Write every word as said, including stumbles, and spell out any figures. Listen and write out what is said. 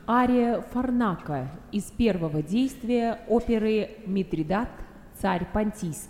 Ария Фарнака из первого действия оперы «Митридат, царь Понтийский».